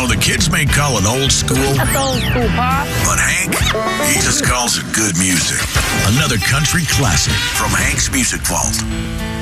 the kids may call it old school, That's old school, Pop. but Hank, he just calls it good music. Another country classic from Hank's Music Vault.